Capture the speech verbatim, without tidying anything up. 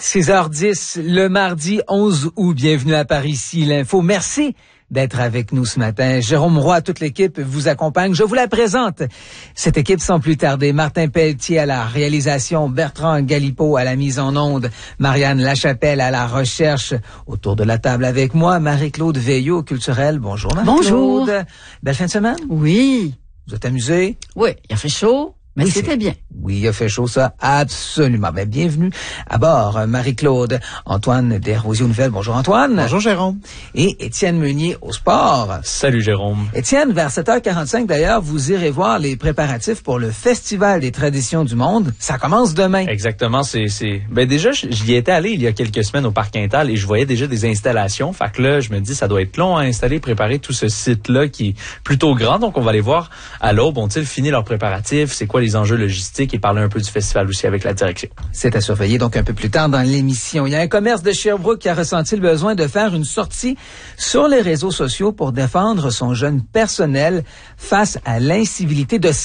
six heures dix, le mardi onze août. Bienvenue à Par ici l'info. Merci d'être avec nous ce matin. Jérôme Roy, toute l'équipe vous accompagne. Je vous la présente. Cette équipe sans plus tarder. Martin Pelletier à la réalisation, Bertrand Galipeau à la mise en onde, Marianne Lachapelle à la recherche. Autour de la table avec moi, Marie-Claude Veillot, culturelle. Bonjour Marie-Claude. Bonjour. Belle fin de semaine? Oui. Vous êtes amusé? Oui, il a fait chaud, mais oui, c'était bien. Oui, il a fait chaud, ça, absolument. Ben, bienvenue à bord, Marie-Claude. Antoine Desrosiers aux nouvelles. Bonjour Antoine. Bonjour Jérôme. Et Étienne Meunier au sport. Salut Jérôme. Étienne, vers sept heures quarante-cinq d'ailleurs, vous irez voir les préparatifs pour le Festival des traditions du monde. Ça commence demain. Exactement, c'est c'est ben déjà j'y étais allé il y a quelques semaines au Parc Quintal et je voyais déjà des installations. Fait que là, je me dis ça doit être long à installer, préparer tout ce site-là qui est plutôt grand. Donc on va aller voir à l'aube, ont-ils fini leurs préparatifs, c'est quoi les enjeux logistiques et parler un peu du festival aussi avec la direction. C'est à surveiller donc un peu plus tard dans l'émission. Il y a un commerce de Sherbrooke qui a ressenti le besoin de faire une sortie sur les réseaux sociaux pour défendre son jeune personnel face à l'incivilité de